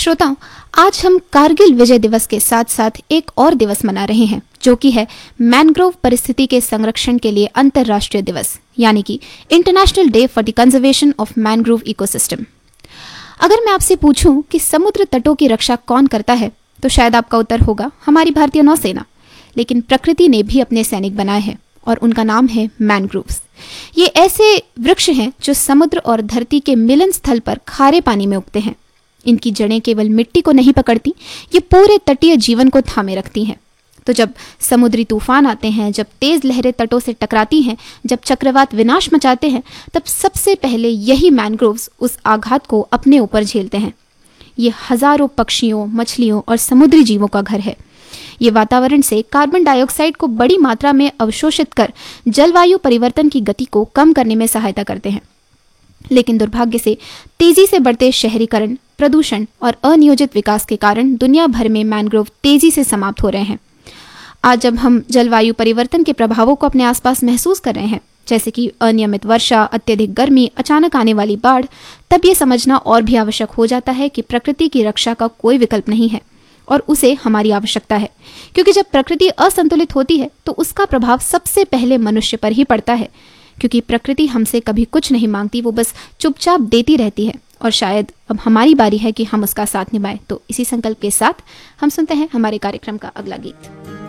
श्रोताओं, आज हम कारगिल विजय दिवस के साथ साथ एक और दिवस मना रहे हैं, जो कि है मैनग्रोव परिस्थिति के संरक्षण के लिए अंतर्राष्ट्रीय दिवस, यानी कि international day for the conservation of mangrove ecosystem. अगर मैं आपसे पूछूं कि समुद्र तटों की रक्षा कौन करता है, तो शायद आपका उत्तर होगा हमारी भारतीय नौसेना। लेकिन प्रकृति ने भी अपने सैनिक बनाए हैं और उनका नाम है मैनग्रोव्स। ये ऐसे वृक्ष हैं जो समुद्र और धरती के मिलन स्थल पर खारे पानी में उगते हैं। इनकी जड़ें केवल मिट्टी को नहीं पकड़ती, ये पूरे तटीय जीवन को थामे रखती हैं। तो जब समुद्री तूफान आते हैं, जब तेज लहरें तटों से टकराती हैं, जब चक्रवात विनाश मचाते हैं, तब सबसे पहले यही मैनग्रोव्स उस आघात को अपने ऊपर झेलते हैं। ये हजारों पक्षियों, मछलियों और समुद्री जीवों का घर है। ये वातावरण से कार्बन डाइऑक्साइड को बड़ी मात्रा में अवशोषित कर जलवायु परिवर्तन की गति को कम करने में सहायता करते हैं। लेकिन दुर्भाग्य से तेजी से बढ़ते शहरीकरण, प्रदूषण और अनियोजित विकास के कारण दुनिया भर में मैनग्रोव तेजी से समाप्त हो रहे हैं। आज जब हम जलवायु परिवर्तन के प्रभावों को अपने आसपास महसूस कर रहे हैं, जैसे कि अनियमित वर्षा, अत्यधिक गर्मी, अचानक आने वाली बाढ़, तब ये समझना और भी आवश्यक हो जाता है कि प्रकृति की रक्षा का कोई विकल्प नहीं है और उसे हमारी आवश्यकता है। क्योंकि जब प्रकृति असंतुलित होती है तो उसका प्रभाव सबसे पहले मनुष्य पर ही पड़ता है। क्योंकि प्रकृति हमसे कभी कुछ नहीं मांगती, वो बस चुपचाप देती रहती है और शायद अब हमारी बारी है कि हम उसका साथ निभाएं। तो इसी संकल्प के साथ हम सुनते हैं हमारे कार्यक्रम का अगला गीत।